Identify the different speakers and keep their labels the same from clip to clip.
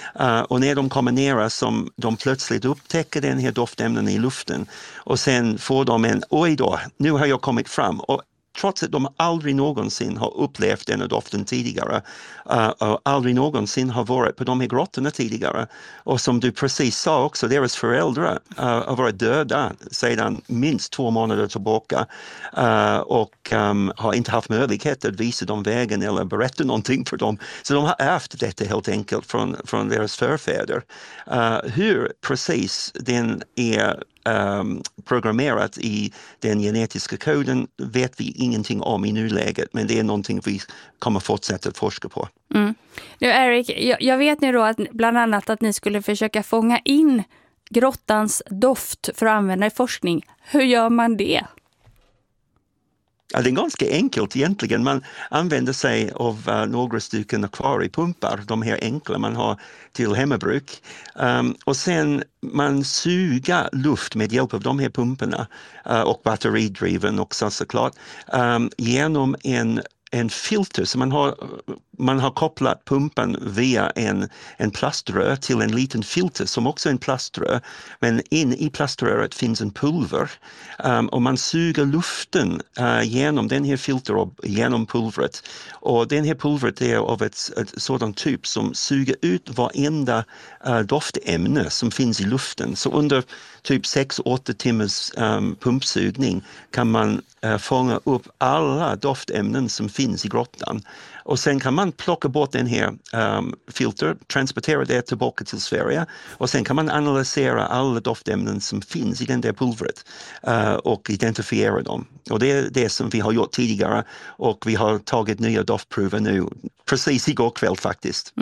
Speaker 1: Och när de kommer nära som de plötsligt upptäcker den här doftämnen i luften och sen får de en, oj då, nu har jag kommit fram. Och trots att de aldrig någonsin har upplevt den doften tidigare och aldrig någonsin har varit på de här grottorna tidigare. Och som du precis sa också, deras föräldrar har varit döda sedan minst 2 månader tillbaka och har inte haft möjlighet att visa dem vägen eller berätta någonting för dem. Så de har ärvt detta helt enkelt från deras förfäder. Hur precis den är programmerat i den genetiska koden vet vi ingenting om i nuläget, men det är någonting vi kommer fortsätta att forska på.
Speaker 2: Nu Eric, jag vet nu då att bland annat att ni skulle försöka fånga in grottans doft för att använda i forskning. Hur gör man det?
Speaker 1: Ja, det är ganska enkelt egentligen. Man använder sig av några stycken akvariepumpar, de här enkla man har till hemmabruk. Och sen man suger luft med hjälp av de här pumparna och batteridriven också såklart genom en filter. Så man har kopplat pumpan via en plaströr till en liten filter som också är en plaströr. Men in i plaströret finns en pulver och man suger luften genom den här filter och genom pulvret. Och den här pulvret är av ett sådant typ som suger ut varenda doftämne som finns i luften. Så under typ 6-8 timmars pumpsugning kan man fånga upp alla doftämnen som finns i grottan. Och sen kan man plocka bort den här filter, transportera det tillbaka till Sverige och sen kan man analysera alla doftämnen som finns i den där pulvret och identifiera dem. Och det är det som vi har gjort tidigare och vi har tagit nya doftprover nu precis igår kväll faktiskt.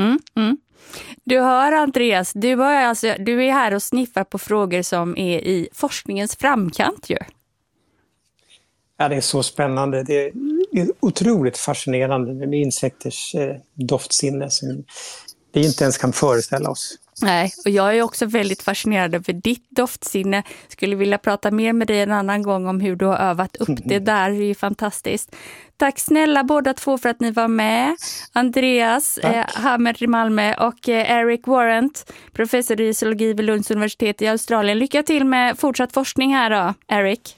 Speaker 2: Du hör Andreas, du är här och sniffar på frågor som är i forskningens framkant ju.
Speaker 3: Ja, det är så spännande. Det är otroligt fascinerande med insekters doftsinne som vi inte ens kan föreställa oss.
Speaker 2: Nej, och jag är också väldigt fascinerad över ditt doftsinne. Skulle vilja prata mer med dig en annan gång om hur du har övat upp det där. Det är ju fantastiskt. Tack snälla båda två för att ni var med. Andreas Hammer i Malmö och Eric Warrant, professor i zoologi vid Lunds universitet i Australien. Lycka till med fortsatt forskning här då, Eric.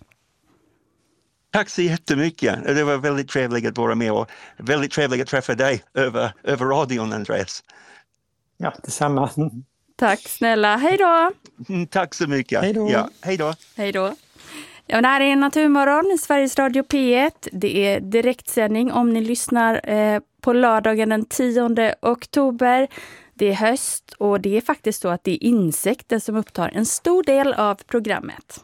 Speaker 1: Tack så jättemycket. Det var väldigt trevligt att vara med och väldigt trevligt att träffa dig över radion, Andreas.
Speaker 3: Ja, detsamma.
Speaker 2: Tack snälla. Hej då.
Speaker 1: Tack så mycket.
Speaker 3: Hej då.
Speaker 1: Ja, hej då.
Speaker 2: Hej då. Ja, det här är Naturmorgon i Sveriges Radio P1. Det är direktsändning om ni lyssnar på lördagen den 10 oktober. Det är höst och det är faktiskt så att det är insekter som upptar en stor del av programmet.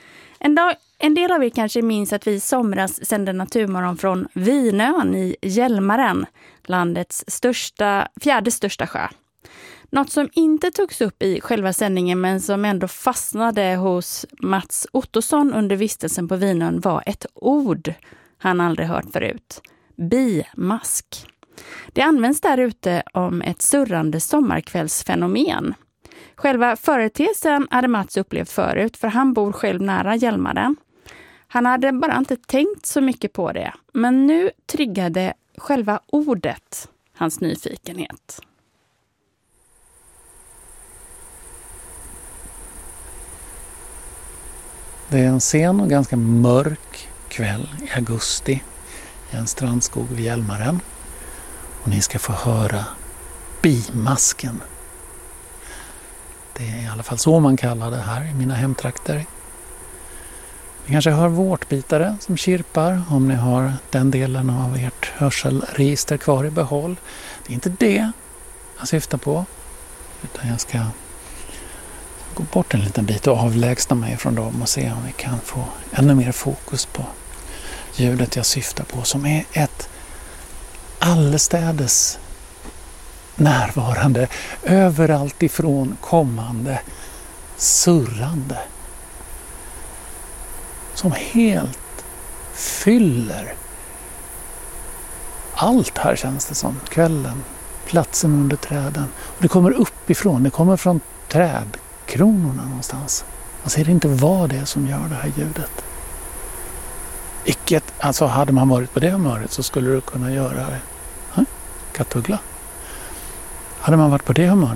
Speaker 2: En del av er kanske minns att vi i somras sände Naturmorgon från Vinön i Hjälmaren, landets fjärde största sjö. Något som inte togs upp i själva sändningen men som ändå fastnade hos Mats Ottosson under vistelsen på Vinön var ett ord han aldrig hört förut. Bimask. Det används där ute om ett surrande sommarkvällsfenomen. Själva företeelsen hade Mats upplevt förut för han bor själv nära Hjälmaren. Han hade bara inte tänkt så mycket på det, men nu triggade själva ordet hans nyfikenhet.
Speaker 4: Det är en sen och ganska mörk kväll i augusti i en strandskog vid Hjälmaren. Och ni ska få höra bimasken. Det är i alla fall så man kallar det här i mina hemtrakter. Ni kanske hör vårtbitare som kirpar om ni har den delen av ert hörselregister kvar i behåll. Det är inte det jag syftar på, utan jag ska gå bort en liten bit och avlägsna mig från dem och se om vi kan få ännu mer fokus på ljudet jag syftar på, som är ett allestädes närvarande, överallt ifrån kommande surrande som helt fyller allt här, känns det som. Kvällen, platsen under träden. Och det kommer uppifrån, det kommer från trädkronorna någonstans. Man ser inte vad det är som gör det här ljudet. Alltså hade man varit på det humöret så skulle du kunna göra det. Kattuggla. Hade man varit på det humöret